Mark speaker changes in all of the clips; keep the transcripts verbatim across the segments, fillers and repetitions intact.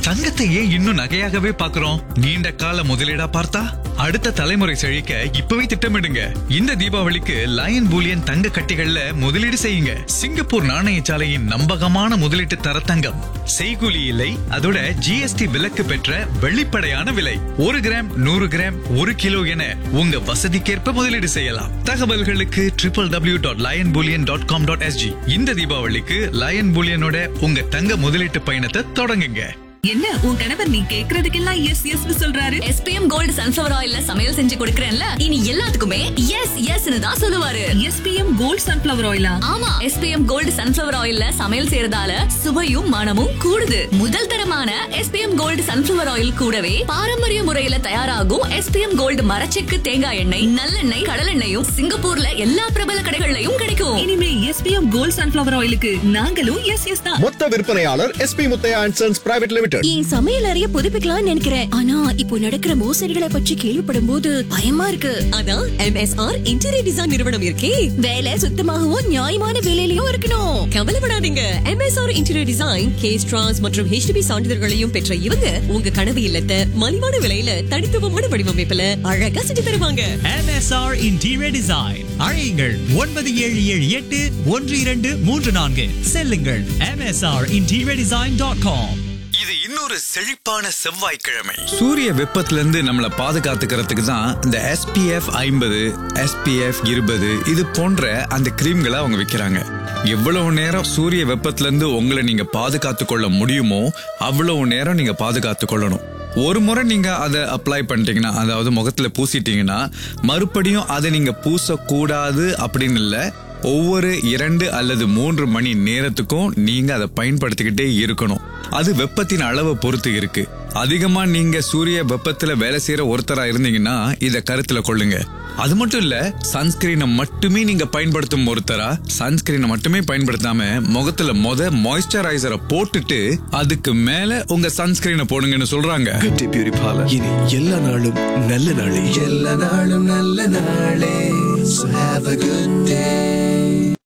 Speaker 1: தங்கத்தை ஏன் இன்னும் நகையாகவே பாக்குறோம்? நீண்ட கால முதலீடா பார்த்தா அடுத்த தலைமுறை செழிக்க இப்பவே திட்டமிடுங்க. இந்த தீபாவளிக்கு லயன் பூலியன் தங்க கட்டிகள்ல முதலீடு செய்யுங்க. சிங்கப்பூர் நாணயசாலையின் நம்பகமான முதலீட்டு தர தங்கம். செய்கூலி இல்லை, அதோட ஜிஎஸ்டி விலக்கு பெற்ற வெளிப்படையான விலை. ஒரு கிராம், நூறு கிராம், ஒரு கிலோ என உங்க வசதிக்கேற்ப முதலீடு செய்யலாம். தகவல்களுக்கு triple W dot line Boolean dot com dot SG. இந்த தீபாவளிக்கு லயன் பூலியனோட உங்க தங்க முதலீட்டு பயணத்தை தொடங்குங்க.
Speaker 2: என்ன உன் கணவர் நீ கேக்குறதுக்கெல்லாம் எஸ் எஸ் சொல்றாரு?
Speaker 3: எஸ்பிஎம் கோல்டு சன்ஃபிளவர் ஆயில்ல சமையல் செஞ்சு கொடுக்கறேன்ல, இனி எல்லாத்துக்குமே எஸ் எஸ்னு தான் சொல்லுவாரு.
Speaker 2: SPM gold sunflower ஆயிலா?
Speaker 3: ஆமா, எஸ்பிஎம் கோல்டு சன்ஃபிளவர் ஆயில்ல சமையல் செய்யறதால சுவையும் மனமும் கூடுது. முதல் தரமான எஸ்பிஎம் கோல்டு சன்ஃபிளவர் ஆயில் கூடவே பாரம்பரிய முறையில தயாராகும் எஸ்பிஎம் கோல்டு மரச்செக்கு தேங்காய் எண்ணெய், நல்லெண்ணெய், கடலெண்ணெயும் சிங்கப்பூர்ல எல்லா பிரபல கடைகள்லயும் கிடைக்கும்.
Speaker 2: இனிமே எஸ்பிஎம் கோல்டு சன்ஃபிளவர் ஆயிலுக்கு நாங்களும் எஸ் எஸ் தான்.
Speaker 4: மொத்த விற்பனையாளர் SP Muthiah and sons private limited.
Speaker 5: என் சமையல் அறைய புதுப்பிக்கலாம்னு நினைக்கிறேன். ஆனா இப்போ நடக்கிற மோசடிகளை பற்றி கேள்விப்படும் போது பயமா இருக்கு.
Speaker 6: அதான் எம்எஸ்ஆர் இன்டீரியர் டிசைன் நிறுவனம் இருக்கே.
Speaker 5: வேலை சுத்தமாகவும் நியாயமான விலையிலயும் இருக்கணும்.
Speaker 6: கவலைப்படாதீங்க. MSR interior design, case trans மற்றும் ஹெச்டிபி சான்றிதழ்களையும் பெற்ற இவங்க உங்க கனவு இல்லத்தை மலிவான விலையில தனித்துவமான வடிவமைப்புல அழகா செஞ்சு தருவாங்க.
Speaker 7: MSR interior design. அழையுங்கள் ஒன்பது ஏழு ஏழு எட்டு ஒன்று இரண்டு மூன்று நான்கு. செல்லுங்கள் MSR interior design dot com.
Speaker 1: இது இன்னொரு செழிப்பான செவ்வாய்க்கிழமை. சூரிய வெப்பத்துல இருந்து நம்மள பாதுகாத்துக்கிறதுக்கு தான் இந்த எஸ்பிஎஃப் ஐம்பது, எஸ்பிஎஃப் இருபது இது போன்ற அந்த கிரீம்களை அவங்க விக்கிறாங்க. எவ்வளவு நேரம் சூரிய வெப்பத்துல இருந்து உங்களை நீங்க பாதுகாத்து கொள்ள முடியுமோ அவ்வளவு நேரம் நீங்க பாதுகாத்து கொள்ளணும். ஒரு முறை நீங்க அதை அப்ளை பண்ணிட்டீங்கன்னா, அதாவது முகத்துல பூசிட்டீங்கன்னா மறுபடியும் அதை நீங்க பூசக்கூடாது அப்படின்னு இல்ல. ஒவ்வொரு இரண்டு அல்லது மூன்று மணி நேரத்துக்கும் நீங்க அதை பயன்படுத்திக்கிட்டே இருக்கணும். அது வெப்பத்தின் அளவை பொறுத்து இருக்கு. அதிகமா நீங்க சூரிய வெப்பத்துல வேலை செய்யற ஒருத்தரா இருந்தீங்கன்னா இத கருத்துல கொள்ளுங்க. அது மட்டும் இல்ல, சன்ஸ்கிரீனை மட்டுமே நீங்க பயன்படுத்தும் ஒருத்தரா சன்ஸ்கிரீனை மட்டுமே பயன்படுத்தாம முகத்துல மொத மாய்ஸ்சரைசரை போட்டுட்டு அதுக்கு மேல உங்க சன்ஸ்கிரீனை போடுங்கன்னு சொல்றாங்க.
Speaker 8: குட்டி பியூரி பார்லர். இனி எல்லா நாளும் நல்ல நாளே. எல்லா நாளும் நல்ல நாளே. So have a good day.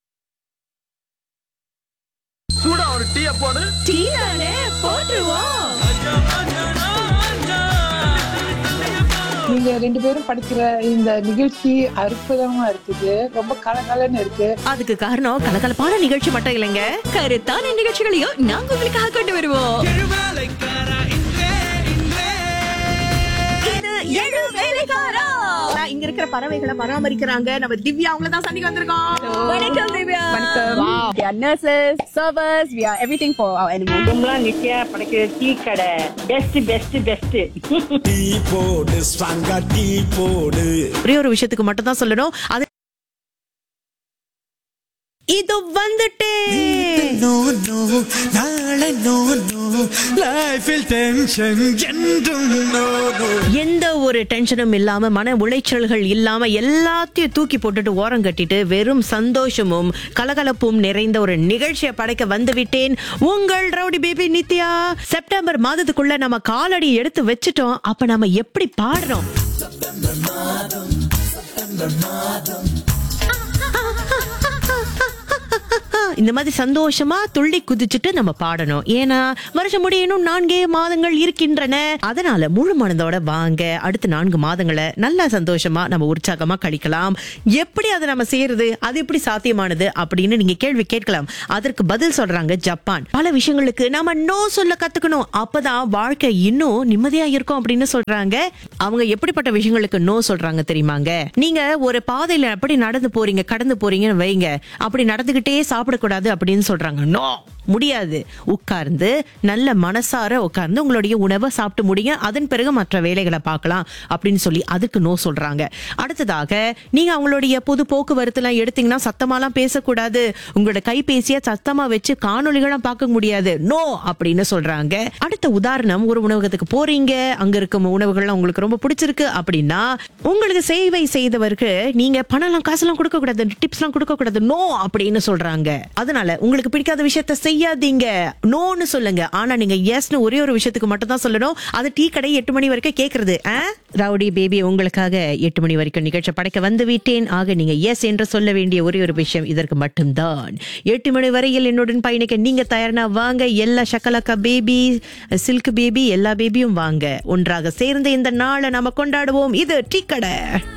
Speaker 9: சூடா ஒரு டீ போடு.
Speaker 5: டீ நானே போட்டுருவோம்.
Speaker 10: நீங்க ரெண்டு பேரும் படிக்கிற இந்த நிகழ்ச்சி அற்புதமா இருக்குது. ரொம்ப கலகலன்னு இருக்கு.
Speaker 6: அதுக்கு காரணம் கலகலப்பான நிகழ்ச்சி மட்டும் இல்லைங்க, கருத்தான நிகழ்ச்சிகளையும் நாங்க உங்களுக்காக கொண்டு வருவோம். இங்க இருக்கிற பறவைகளை பராமரிக்கிறாங்க நம்ம திவ்யா, அவங்கள தான் சந்திக்க வந்திருக்கோம். வணக்கம் திவ்யா.
Speaker 11: வணக்கம். We are nurses, servers, we are everything for our animals.
Speaker 12: நம்மளா நித்யா படைக்கிற டீ கடை பெஸ்ட் பெஸ்ட் பெஸ்ட்.
Speaker 8: டீ போடு, ஸ்ட்ராங்கா டீ போடு.
Speaker 6: ஒரே ஒரு விஷயத்துக்கு மட்டும் தான் சொல்லணும், அது இது வந்துட்டே
Speaker 7: நோ நோ நாளை நோ நோ லைஃபில் டென்ஷன் என்றும் நோ நோ.
Speaker 6: எந்த ஒரு டென்ஷனும் இல்லாம, மன உளைச்சல்கள் இல்லாம எல்லாத்தையும் தூக்கி போட்டுட்டு ஓரம் கட்டிட்டு வெறும் சந்தோஷமும் கலகலப்பும் நிறைந்த ஒரு நிகழ்ச்சியை படைக்க வந்து விட்டேன். உங்கள் ரவுடி பேபி நித்யா. செப்டம்பர் மாதத்துக்குள்ள நம்ம காலடி எடுத்து வச்சுட்டோம். அப்ப நம்ம எப்படி பாடுறோம்? இந்த மாதிரி சந்தோஷமா துள்ளி குதிச்சுட்டு நம்ம பாடணும். ஏன்னா வருஷம் முடியணும், நான்கே மாதங்கள் இருக்கின்றன. அதனால முழு மனதோட வாங்க, அடுத்த நான்கு மாதங்களை நல்லா சந்தோஷமா நம்ம உற்சாகமா கழிக்கலாம். எப்படி அதை நம்ம செய்யறது, அது எப்படி சாத்தியமானது அப்படின்னு நீங்க கேள்வி கேட்கலாம். அதற்கு பதில் சொல்றாங்க ஜப்பான். பல விஷயங்களுக்கு நாம நோ சொல்ல கத்துக்கணும், அப்பதான் வாழ்க்கை இன்னும் நிம்மதியா இருக்கும் அப்படின்னு சொல்றாங்க. அவங்க எப்படிப்பட்ட விஷயங்களுக்கு நோ சொல்றாங்க தெரியுமாங்க? நீங்க ஒரு பாதையில அப்படி நடந்து போறீங்க, கடந்து போறீங்கன்னு வைங்க, அப்படி நடந்துகிட்டே சாப்பிடக்கூடாது அப்படின்னு சொல்றாங்க. நோ, முடியாது. உட்கார்ந்து நல்ல மனசார உட்கார்ந்து உங்களுடைய உணவை சாப்பிட்டு முடியுங்க, அதன் பிறகு மற்ற வேலைகளை பார்க்கலாம் அப்படின்னு சொல்லி அதுக்கு நோ சொல்றாங்க. அடுத்ததாக, நீங்க அவங்களுடைய பொது போக்குவரத்து எல்லாம் எடுத்தீங்கன்னா சத்தமாலாம் பேசக்கூடாது, உங்களோட கைபேசிய சத்தமா வச்சு காணொலிகளும் பார்க்க முடியாது, நோ அப்படின்னு சொல்றாங்க. அடுத்த உதாரணம், ஒரு உணவகத்துக்கு போறீங்க, அங்க இருக்கும் உணவுகள்லாம் உங்களுக்கு ரொம்ப பிடிச்சிருக்கு அப்படின்னா உங்களுக்கு சேவை செய்தவருக்கு நீங்க பணம் காசெல்லாம் கொடுக்க கூடாது, டிப்ஸ் எல்லாம் கொடுக்க கூடாது, நோ அப்படின்னு சொல்றாங்க. அதனால உங்களுக்கு பிடிக்காத விஷயத்த செய்ய செய்யாதீங்க, நோன்னு சொல்லுங்க. ஆனா நீங்க எஸ்னு ஒரே ஒரு விஷயத்துக்கு மட்டும் தான் சொல்லணும். அது டீ கடை எட்டு மணி வரைக்கும் கேக்குறது. ரவுடி பேபி உங்களுக்காக எட்டு மணி வரைக்கும் நிகழ்ச்சி படைக்க வந்து விட்டேன். ஆக நீங்க எஸ் என்று சொல்ல வேண்டிய ஒரே ஒரு விஷயம் இதற்கு மட்டும்தான். எட்டு மணி வரையில் என்னுடன் பயணிக்க நீங்க தயார்னா வாங்க. எல்லா ஷக்கலக்கா பேபி, சில்க் பேபி, எல்லா பேபியும் வாங்க. ஒன்றாக சேர்ந்து இந்த நாளை நாம கொண்டாடுவோம். இது டீ கடை.